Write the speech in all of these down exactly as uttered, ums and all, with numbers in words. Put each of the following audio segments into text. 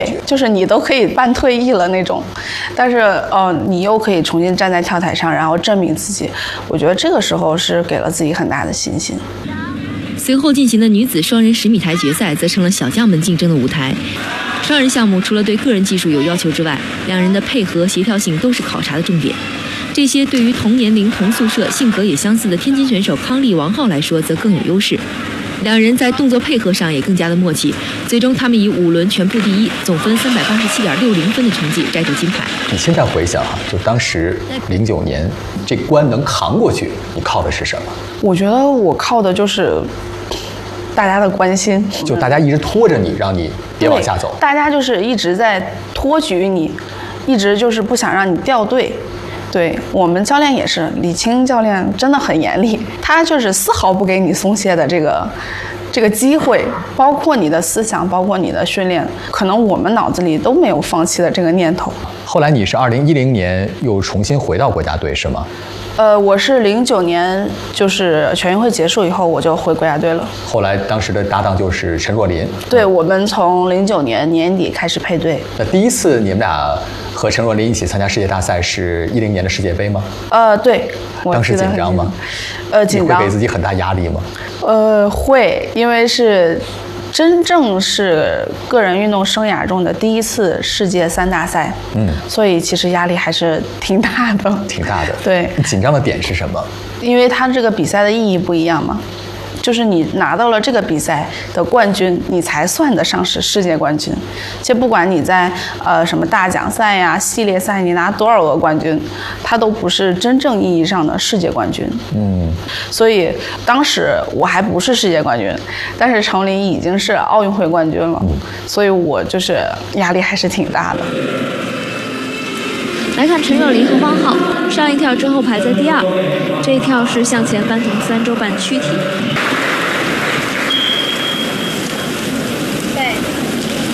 就是你都可以半退役了那种，但是呃，你又可以重新站在跳台上，然后证明自己。我觉得这个时候是给了自己很大的信心。 随后进行的女子双人十米台决赛，则成了小将们竞争的舞台。双人项目除了对个人技术有要求之外，两人的配合协调性都是考察的重点。这些对于同年龄、同宿舍、性格也相似的天津选手康丽、王浩来说，则更有优势。两人在动作配合上也更加的默契，最终他们以五轮全部第一，总分三百八十七点六零分的成绩摘得金牌。 你现在回想啊，就当时零九年这关能扛过去，你靠的是什么？ 我觉得我靠的就是大家的关心， 就大家一直拖着你，让你别往下走。 大家就是一直在托举你，一直就是不想让你掉队。对，我们教练也是，李青教练真的很严厉，他就是丝毫不给你松懈的这个这个机会，包括你的思想，包括你的训练，可能我们脑子里都没有放弃的这个念头。 后来你是二零一零年又重新回到国家队是吗？ 呃，我是零九年，就是全运会结束以后，我就回国家队了。 后来当时的搭档就是陈若琳。 对，我们从零九年年底开始配对。 那第一次你们俩和陈若琳一起参加世界大赛是一零年的世界杯吗？ 呃，对。 当时紧张吗？ 呃，紧张。 你会给自己很大压力吗？ 呃，会，因为是真正是个人运动生涯中的第一次世界三大赛，嗯，所以其实压力还是挺大的， 挺大的。 对， 紧张的点是什么？ 因为它这个比赛的意义不一样嘛，就是你拿到了这个比赛的冠军，你才算得上是世界冠军。其实不管你在呃什么大奖赛呀、系列赛，你拿多少个冠军，它都不是真正意义上的世界冠军。嗯，所以当时我还不是世界冠军，但是程琳已经是奥运会冠军了，嗯、所以我就是压力还是挺大的。 来看陈若琳和汪浩，上一跳之后排在第二，这一跳是向前翻腾三周半躯体。 对，走。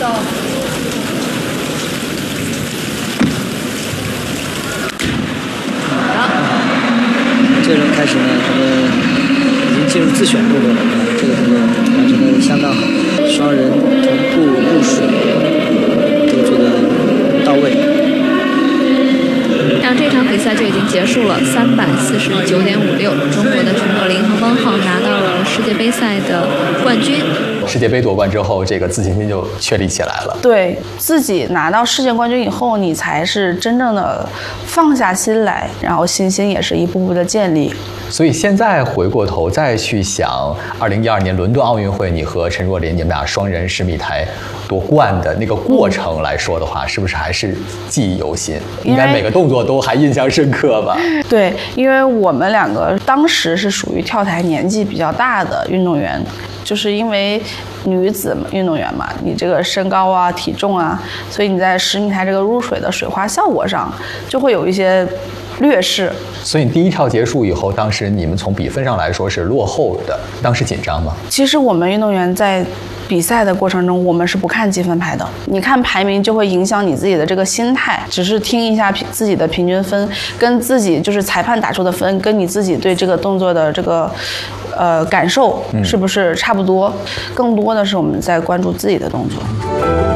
好。 这轮开始呢，他们已经进入自选动作了，这个动作完成的相当好，双人同步入水都做得到位。 这样这场比赛就已经结束了，三百四十九点五六，中国的陈若琳和汪浩拿到了世界杯赛的冠军。 世界杯夺冠之后，这个自信心就确立起来了。 对，自己拿到世界冠军以后，你才是真正的放下心来，然后信心也是一步步的建立。 所以现在回过头再去想，二零一二年伦敦奥运会，你和陈若琳你们俩双人十米台夺冠的那个过程来说的话，嗯、是不是还是记忆犹新？应该每个动作都还印象深刻吧？ 对，因为我们两个当时是属于跳台年纪比较大的运动员。就是因为女子运动员嘛，你这个身高啊、体重啊，所以你在十米台这个入水的水花效果上就会有一些劣势。 所以第一跳结束以后，当时你们从比分上来说是落后的，当时紧张吗？ 其实我们运动员在比赛的过程中，我们是不看积分牌的。你看排名就会影响你自己的这个心态，只是听一下自己的平均分，跟自己就是裁判打出的分，跟你自己对这个动作的这个呃感受是不是差不多？嗯、更多的是我们在关注自己的动作。